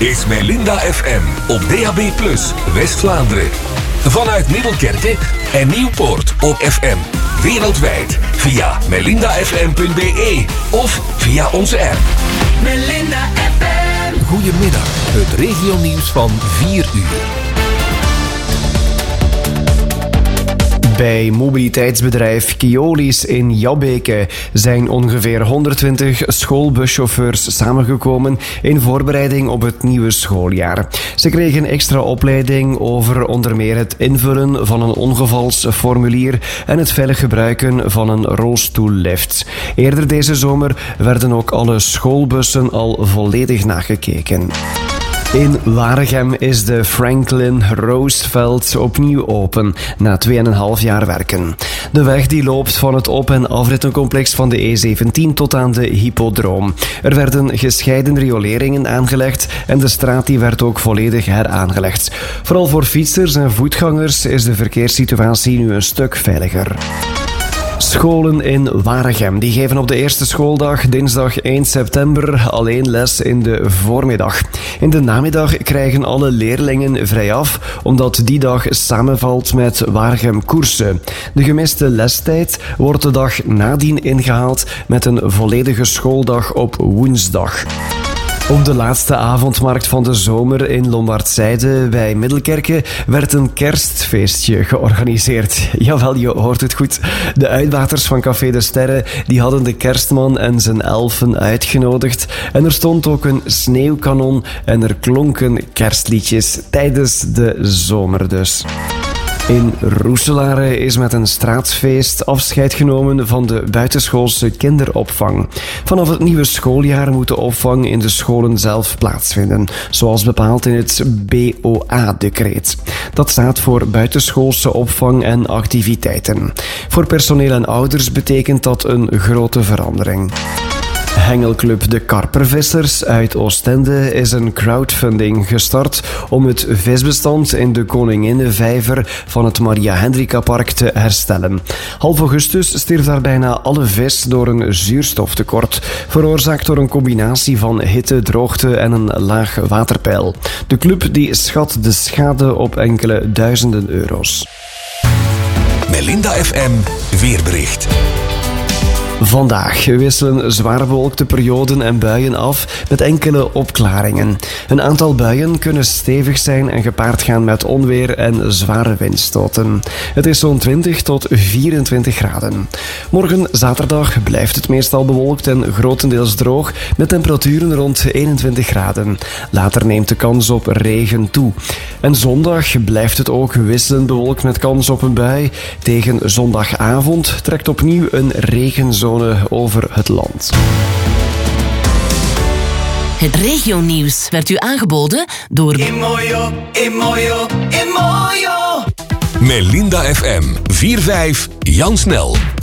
is Melinda FM op DAB+, West-Vlaanderen. Vanuit Middelkerke en Nieuwpoort op FM. Wereldwijd via melindafm.be of via onze app. Melinda FM. Goedemiddag, het regionieuws van 4 uur. Bij mobiliteitsbedrijf Keolis in Jabbeke zijn ongeveer 120 schoolbuschauffeurs samengekomen in voorbereiding op het nieuwe schooljaar. Ze kregen extra opleiding over onder meer het invullen van een ongevalsformulier en het veilig gebruiken van een rolstoellift. Eerder deze zomer werden ook alle schoolbussen al volledig nagekeken. In Waregem is de Franklin Roosevelt opnieuw open, na 2,5 jaar werken. De weg die loopt van het op- en afrittencomplex van de E17 tot aan de Hippodroom. Er werden gescheiden rioleringen aangelegd en de straat die werd ook volledig heraangelegd. Vooral voor fietsers en voetgangers is de verkeerssituatie nu een stuk veiliger. Scholen in Waregem die geven op de eerste schooldag, dinsdag 1 september, alleen les in de voormiddag. In de namiddag krijgen alle leerlingen vrijaf, omdat die dag samenvalt met Waregem koersen. De gemiste lestijd wordt de dag nadien ingehaald met een volledige schooldag op woensdag. Op de laatste avondmarkt van de zomer in Lombardzijde bij Middelkerke werd een kerstfeestje georganiseerd. Jawel, je hoort het goed. De uitbaters van Café de Sterren die hadden de kerstman en zijn elfen uitgenodigd. En er stond ook een sneeuwkanon en er klonken kerstliedjes tijdens de zomer dus. In Roeselare is met een straatfeest afscheid genomen van de buitenschoolse kinderopvang. Vanaf het nieuwe schooljaar moet de opvang in de scholen zelf plaatsvinden, zoals bepaald in het BOA-decreet. Dat staat voor buitenschoolse opvang en activiteiten. Voor personeel en ouders betekent dat een grote verandering. Hengelclub De Karpervissers uit Oostende is een crowdfunding gestart om het visbestand in de Koninginnenvijver van het Maria Hendrika Park te herstellen. Half augustus stierf daar bijna alle vis door een zuurstoftekort, veroorzaakt door een combinatie van hitte, droogte en een laag waterpeil. De club die schat de schade op enkele duizenden euro's. Melinda FM weerbericht. Vandaag wisselen zwaar bewolkte perioden en buien af met enkele opklaringen. Een aantal buien kunnen stevig zijn en gepaard gaan met onweer en zware windstoten. Het is zo'n 20 tot 24 graden. Morgen zaterdag blijft het meestal bewolkt en grotendeels droog met temperaturen rond 21 graden. Later neemt de kans op regen toe. En zondag blijft het ook wisselend bewolkt met kans op een bui. Tegen zondagavond trekt opnieuw een regenzone over het land. Het regionieuws werd u aangeboden door Imoyo. Melinda FM 4-5 Jan Snel.